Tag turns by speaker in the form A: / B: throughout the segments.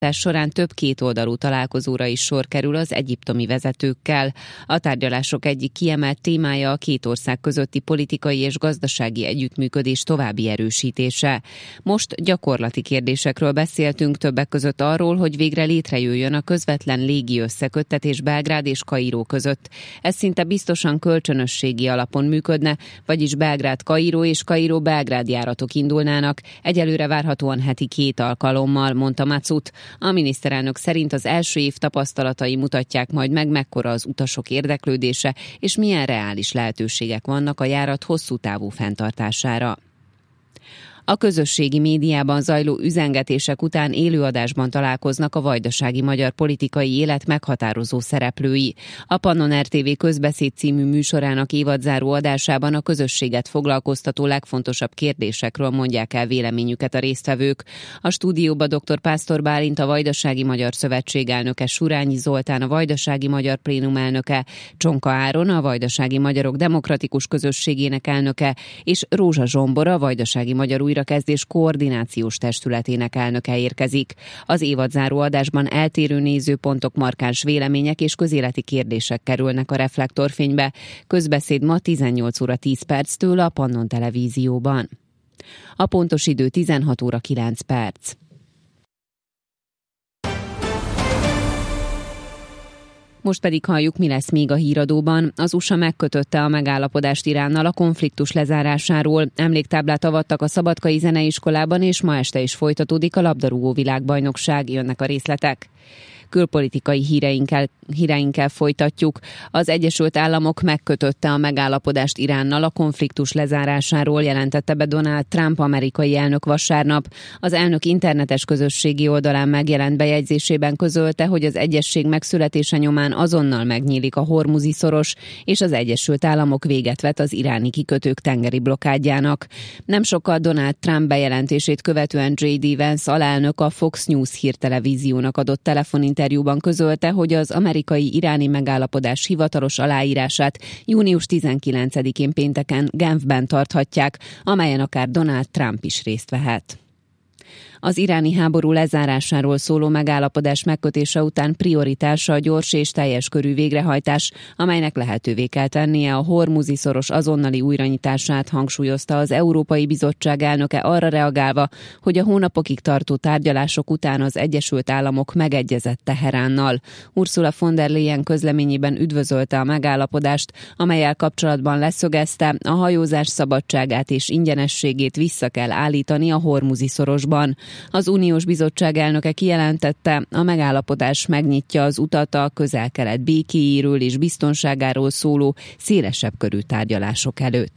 A: során több kétoldalú találkozóra is sor kerül az egyiptomi vezetőkkel. A tárgyalások egyik kiemelt témája a két ország közötti politikai és gazdasági együttműködés további erősítése. Most gyakorlati kérdésekről beszéltünk, többek között arról, hogy végre létrejöjjön a közvetlen légi összeköttetés Belgrád és Kairó között. Ez szinte biztosan kölcsönösségi alapon működne, vagyis Belgrád-Kairó és Kairó-Belgrád járatok indulnának, egyelőre várhatóan heti 2 alkalommal, mondta Matsut. A miniszterelnök szerint az első év tapasztalatai mutatják majd meg, mekkora az utasok érdeklődése, és milyen reális lehetőségek vannak a járat hosszú távú fenntartására. A közösségi médiában zajló üzengetések után élőadásban találkoznak a vajdasági magyar politikai élet meghatározó szereplői. A Pannon RTV Közbeszéd című műsorának évadzáró adásában a közösséget foglalkoztató legfontosabb kérdésekről mondják el véleményüket a résztvevők. A stúdióba dr. Pásztor Bálint, a Vajdasági Magyar Szövetség elnöke, Surányi Zoltán, a Vajdasági Magyar Plénum elnöke, Csonka Áron, a Vajdasági Magyarok Demokratikus Közösségének elnöke, és Rózsa Zsombor, a Vajdasági Magyar Újrakezdés Koordinációs Testületének elnöke érkezik. Az évadzáró adásban eltérő nézőpontok, markáns vélemények és közéleti kérdések kerülnek a reflektorfénybe. Közbeszéd ma 18 óra 10 perctől a Pannon Televízióban. A pontos idő 16 óra 9 perc. Most pedig halljuk, mi lesz még a híradóban. Az USA megkötötte a megállapodást Iránnal a konfliktus lezárásáról. Emléktáblát avattak a Szabadkai Zeneiskolában, és ma este is folytatódik a labdarúgó világbajnokság. Jönnek a részletek. Külpolitikai híreinkkel folytatjuk. Az Egyesült Államok megkötötte a megállapodást Iránnal a konfliktus lezárásáról, jelentette be Donald Trump amerikai elnök vasárnap. Az elnök internetes közösségi oldalán megjelent bejegyzésében közölte, hogy az egyezség megszületése nyomán azonnal megnyílik a Hormuzi szoros, és az Egyesült Államok véget vet az iráni kikötők tengeri blokkádjának. Nem sokkal Donald Trump bejelentését követően J.D. Vance alelnök a Fox News hírtelevíziónak adott telefoninterjúban közölte, hogy az amerikai-iráni megállapodás hivatalos aláírását június 19-én pénteken Genfben tarthatják, amelyen akár Donald Trump is részt vehet. Az iráni háború lezárásáról szóló megállapodás megkötése után prioritása a gyors és teljes körű végrehajtás, amelynek lehetővé kell tennie a Hormuzi szoros azonnali újranyitását, hangsúlyozta az Európai Bizottság elnöke, arra reagálva, hogy a hónapokig tartó tárgyalások után az Egyesült Államok megegyezett Teheránnal. Ursula von der Leyen közleményében üdvözölte a megállapodást, amellyel kapcsolatban leszögezte, a hajózás szabadságát és ingyenességét vissza kell állítani a Hormuzi szorosban. Az Uniós Bizottság elnöke kijelentette, a megállapodás megnyitja az utat a Közel-Kelet békéjéről és biztonságáról szóló szélesebb körű tárgyalások előtt.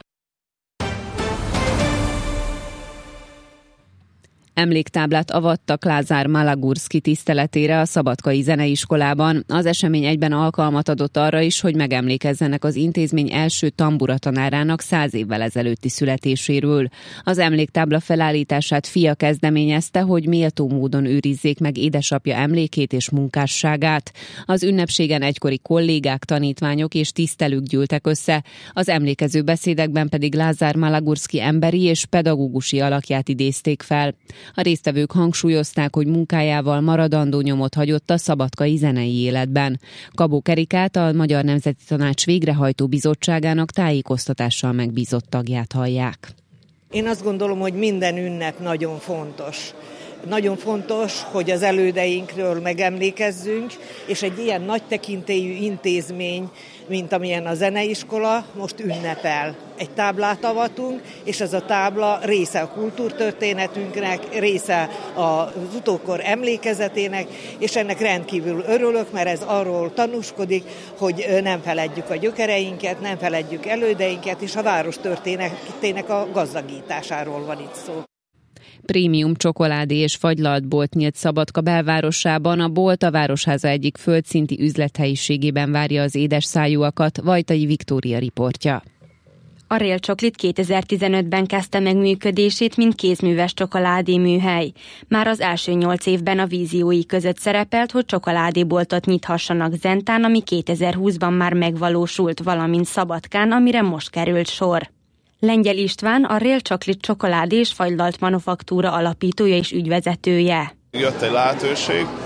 A: Emléktáblát avattak Lázár Malagurszky tiszteletére a Szabadkai Zeneiskolában. Az esemény egyben alkalmat adott arra is, hogy megemlékezzenek az intézmény első tamburatanárának 100 évvel ezelőtti születéséről. Az emléktábla felállítását fia kezdeményezte, hogy méltó módon őrizzék meg édesapja emlékét és munkásságát. Az ünnepségen egykori kollégák, tanítványok és tisztelők gyűltek össze. Az emlékező beszédekben pedig Lázár Malagurszky emberi és pedagógusi alakját idézték fel. A résztvevők hangsúlyozták, hogy munkájával maradandó nyomot hagyott a szabadkai zenei életben. Kabó Kerikát, a Magyar Nemzeti Tanács végrehajtó bizottságának tájékoztatással megbízott tagját hallják.
B: Én azt gondolom, hogy minden ünnep nagyon fontos. Nagyon fontos, hogy az elődeinkről megemlékezzünk, és egy ilyen nagy tekintélyű intézmény, mint amilyen a zeneiskola, most ünnepel. Egy táblát avatunk, és ez a tábla része a kultúrtörténetünknek, része az utókor emlékezetének, és ennek rendkívül örülök, mert ez arról tanúskodik, hogy nem feledjük a gyökereinket, nem feledjük elődeinket, és a város történetének a gazdagításáról van itt szó.
A: Prémium csokoládé és fagylaltbolt nyílt Szabadka belvárosában. A bolt a Városháza egyik földszinti üzlethelyiségében várja az édesszájúakat. Vajtai Viktória riportja.
C: A Real Chocolate 2015-ben kezdte meg működését, mint kézműves csokoládé műhely. Már az első 8 évben a víziói között szerepelt, hogy csokoládéboltot nyithassanak Zentán, ami 2020-ban már megvalósult, valamint Szabadkán, amire most került sor. Lengyel István, a Real Chocolate csokoládé és fagylalt manufaktúra alapítója és ügyvezetője.
D: Jött egy lehetőség,